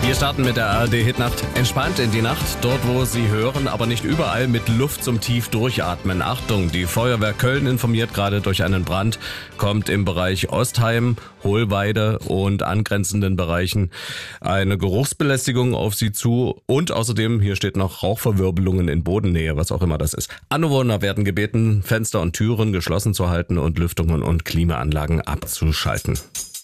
Wir starten mit der ARD-Hitnacht. Entspannt in die Nacht, dort wo Sie hören, aber nicht überall mit Luft zum tief durchatmen. Achtung, die Feuerwehr Köln informiert gerade durch einen Brand, kommt im Bereich Ostheim, Hohlweide und angrenzenden Bereichen eine Geruchsbelästigung auf Sie zu und außerdem, hier steht noch Rauchverwirbelungen in Bodennähe, was auch immer das ist. Anwohner werden gebeten, Fenster und Türen geschlossen zu halten und Lüftungen und Klimaanlagen abzuschalten.